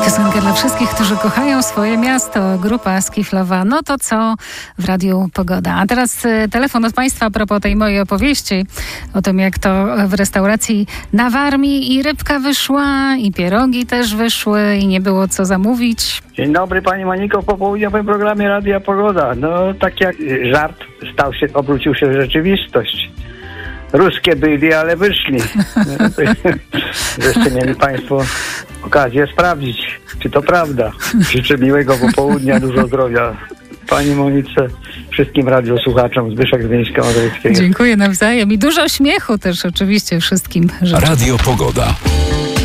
Piosenka dla wszystkich, którzy kochają swoje miasto. Grupa Skiflowa. No to co w Radiu Pogoda. A teraz telefon od Państwa a propos tej mojej opowieści o tym, jak to w restauracji na Warmii i rybka wyszła, i pierogi też wyszły, i nie było co zamówić. Dzień dobry Pani Moniko, w popołudniowym programie Radia Pogoda. No tak jak żart obrócił się w rzeczywistość. Ruskie byli, ale wyszli. Żeście mieli Państwo okazję sprawdzić, czy to prawda. Życzę miłego popołudnia, dużo zdrowia Pani Monice, wszystkim radiosłuchaczom. Zbyszek z Gdyńska-Mazowieckiego. Dziękuję nawzajem i dużo śmiechu też oczywiście wszystkim życzę. Radio Pogoda.